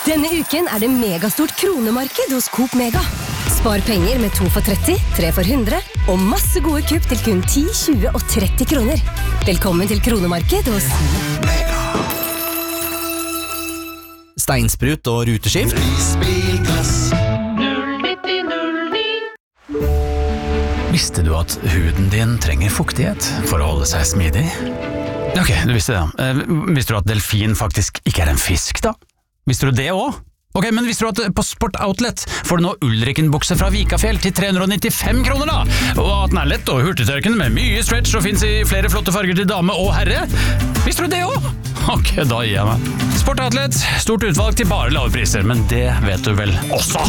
Denne uken det megastort kronemarked hos Coop Mega. Spar penger med 2 for 30, 3 for 100 og masse gode kupp til kun 10, 20 og 30 kroner. Velkommen til kronemarked hos Mega. Steinsprut og ruteskift. Prisbilklass 09009. Visste du at huden din trenger fuktighet for å holde seg smidig? Ok, du visste det. Visste du at delfin faktisk ikke en fisk da? Visste du det også? Ok, men visste du at på Sport Outlet får du nå Ulriken-bukse fra Vikafjell til 395 kroner da? Og at den lett og hurtigtørkende med mye stretch og finnes i flere flotte farger til dame og herre? Visste du det også? Ok, da gir jeg meg. Sport Outlet, stort utvalg til bare lave priser, men det vet du vel også.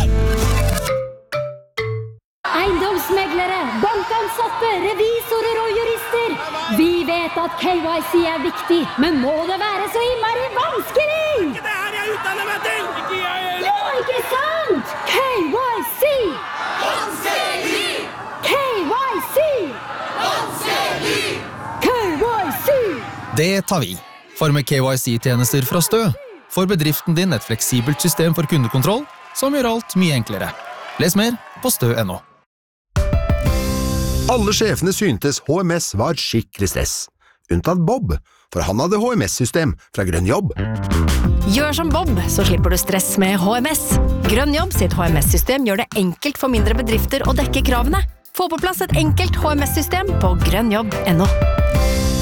Eiendomsmeglere, bankansatte, revisorer og jurister. Vi vet at KYC viktig, men må det være så innmari vanskelig? Ikke det her jeg utdanner meg til! Ikke jeg heller! Jo, ikke sant? KYC! Vanskelig! KYC! Vanskelig! KYC! Det tar vi. For med KYC-tjenester fra Stø får bedriften din et fleksibelt system for kundekontroll som gjør alt mye enklere. Les mer på stø.no. Alle sjefene syntes HMS var skikkelig stress. Unntatt Bob, for han hadde HMS-system fra Grønn Jobb. Gjør som Bob, så slipper du stress med HMS. Grønn Jobb sitt HMS-system gjør det enkelt for mindre bedrifter å dekke kravene. Få på plass et enkelt HMS-system på grønnjobb.no.